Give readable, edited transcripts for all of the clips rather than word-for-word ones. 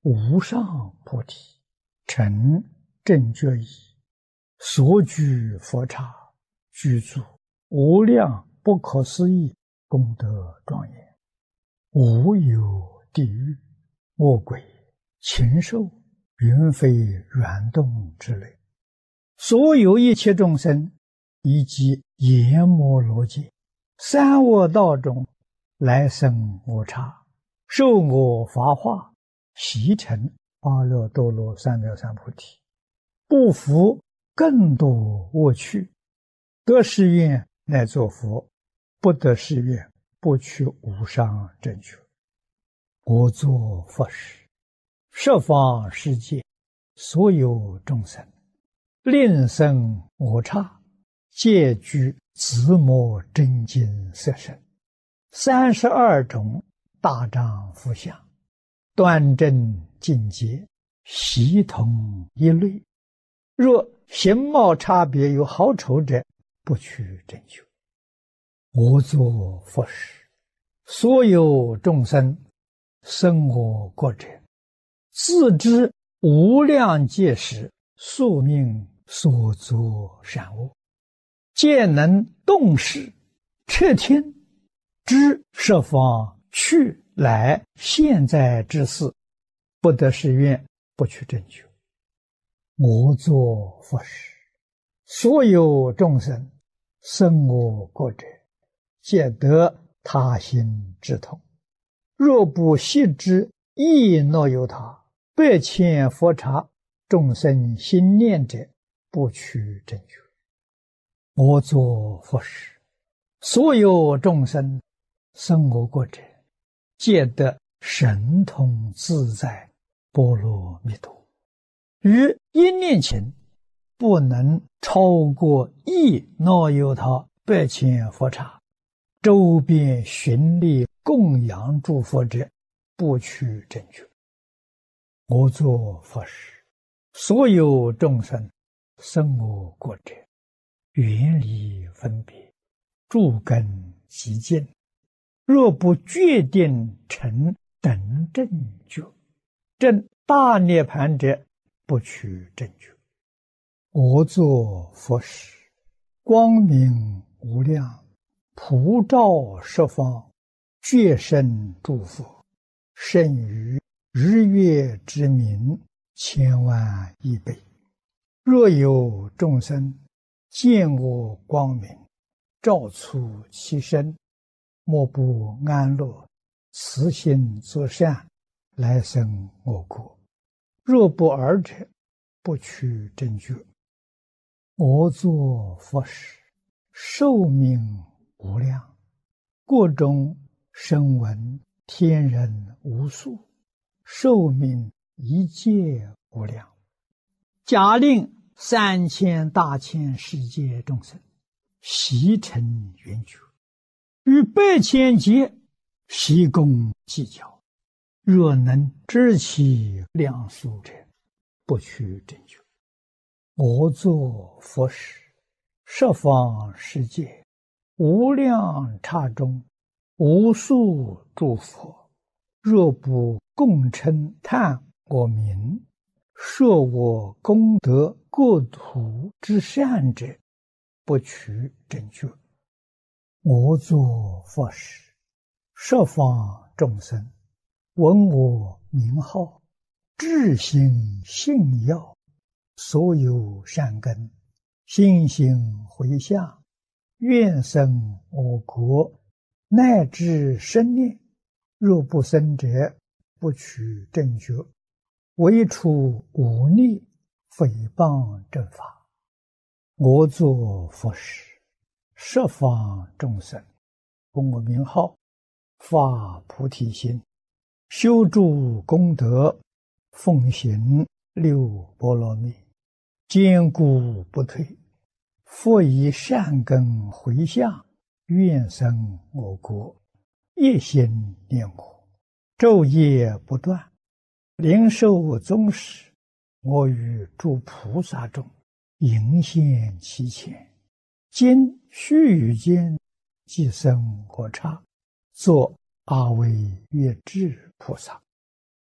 无上菩提，成正觉意，所居佛刹，具足无量不可思议功德庄严，无有地狱、恶鬼、禽兽、云飞远动之类，所有一切众生，以及阎摩罗界、三恶道中来生无差，受我法化，习成阿耨多罗三藐三菩提，不服更多恶趣，得誓愿乃作佛，不得誓愿不取无上正觉。我作佛时，十方世界所有众生，令生我刹，皆具自摩真经色身，32种大丈夫相，端正净洁，悉同一类。若形貌差别有好丑者，不取正觉。我作佛时，所有众生生我国者，自知无量劫时宿命所作善恶，皆能动识彻听，知十方去来现在之事，不得誓愿不取正觉。我作佛时，所有众生生我国者，皆得他心之痛。若不悉知亦若有他，百千佛刹众生心念者，不取正觉。我作佛时，所有众生生我国者，皆得神通自在波罗蜜多。于一念前，不能超过亦若有他百千佛刹，周边寻力供养诸佛者，不取正觉。我作佛时，所有众生生我国者，远离分别，诸根极净，若不决定成等正觉，证大涅盘者，不取正觉。我作佛时，光明无量，普照十方，觉生诸佛，胜于日月之明千万亿倍。若有众生见我光明，照出其身，莫不安乐，慈心作善，来生我国。若不尔者，不取正觉。我作佛时，寿命无量，国中声闻天人无数，寿命一切无量。假令3000大千世界众生悉成圆觉，于百千劫悉共计较，若能知其量数者，不取正觉。我作佛时，十方世界无量刹中，无数诸佛，若不共称叹我名，说我功德国土之善者，不取正觉。我作佛时，十方众生闻我名号，至心信要，所有善根心行回向，愿生我国，乃至生念，若不生者，不取正觉。唯除忤逆诽谤正法。我作佛时，十方众生闻我名号，发菩提心，修诸功德，奉行六波罗蜜，坚固不退，复以善根回向，愿生我国，一心念我，昼夜不断，灵受宗室，我与诸菩萨中迎现其前，今须臾间即生我刹，作阿惟越致菩萨。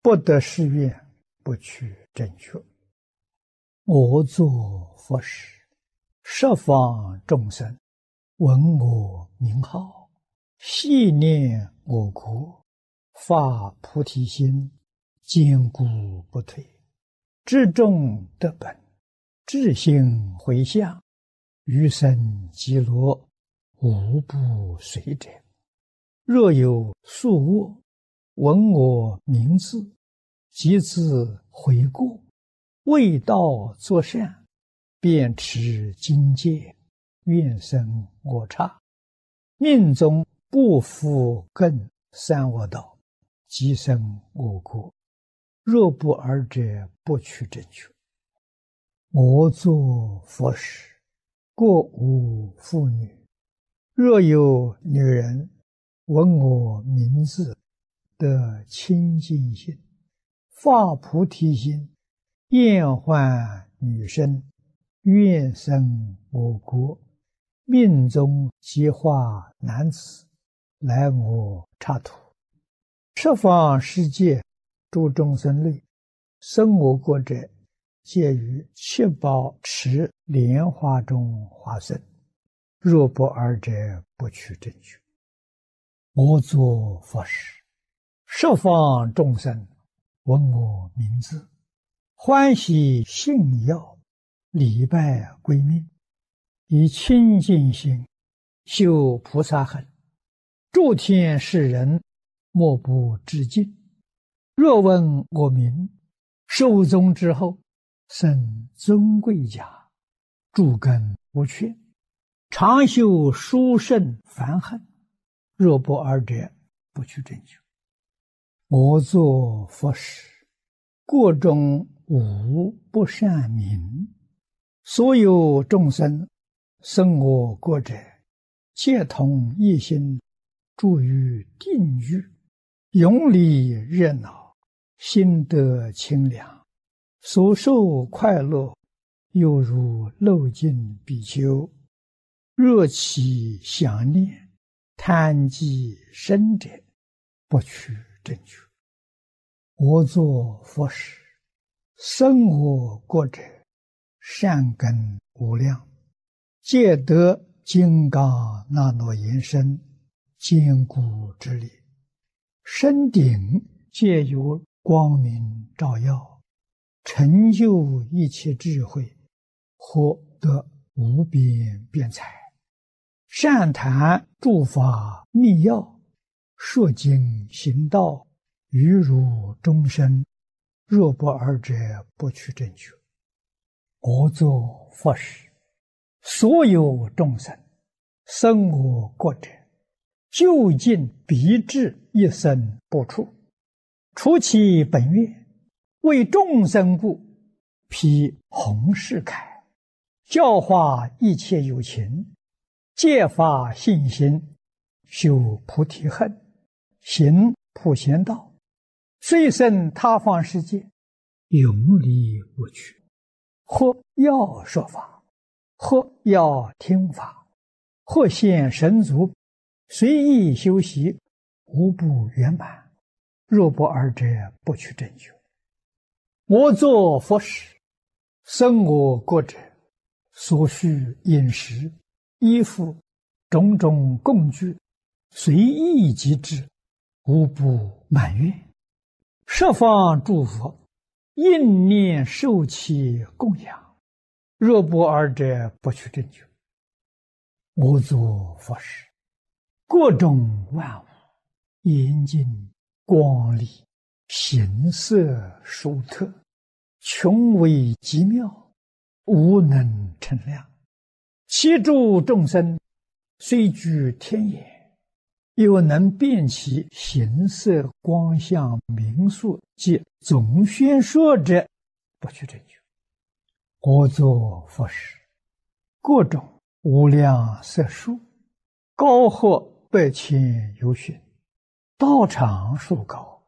不得誓愿，不取正觉。我作佛时，十方众生闻我名号，细念我国，发菩提心，坚固不退，至众得本，至心回向，余生极乐，无不随者。若有宿卧，闻我名字，即自悔过，为道作善，便持精戒，愿生我刹。命中不复更三恶道，即生我国。若不尔者，不取正觉。我作佛时，过无妇女。若有女人闻我名字，得清净心，发菩提心，厌患女身，愿生我国。命中即化男子，来我刹土。十方世界诸众生类，生我国者，皆于七宝池莲花中化身。若不尔者，不取正觉。我作佛时，十方众生闻我名字，欢喜信要，礼拜归命，以清净心修菩萨行，诸天世人莫不致敬。若闻我名，寿终之后，生尊贵家，诸根不缺，常修殊胜梵行。若不尔者，不取正觉。我作佛时，国中无不善名，所有众生生我国者，皆同一心，住于定狱，永离热闹，心得清凉，所受快乐，犹如漏尽比丘。若其想念，贪积深者，不取正觉。我作佛时，生我国者，善根无量，皆得金刚那罗延伸，坚固之力，身顶皆有光明照耀，成就一切智慧，获得无边辩才，善谈诸法密要，说经行道，于如终身。若不尔者，不取正觉。我作佛时，所有众生生我国者，究竟必至一生不出，除其本愿，为众生故，披弘誓铠，教化一切有情，戒发信心，修菩提恨，行普贤道，虽生他方世界，永离我趣。或要说法，或要听法，或现神足，随意修习，无不圆满。若不尔者，不取正觉。我作佛时，生我国者，所需饮食、衣服、种种供具，随意即至，无不满愿。十方诸佛应念受其供养，若不尔者，不取正觉。我作佛时，各种万物严净光丽，形色殊特，穷微极妙，无能称量。其诸众生虽居天眼，又能辨其形色光相名数及总宣说者，不取正觉。我作佛时，各种无量色数，高或百千由旬，道场数高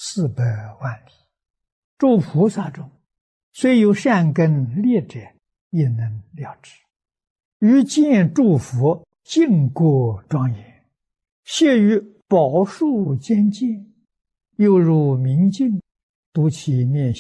400万里。诸菩萨中，虽有善根劣者，也能了知。于见诸佛净国庄严，谢于宝树间见，犹如明镜， 读起念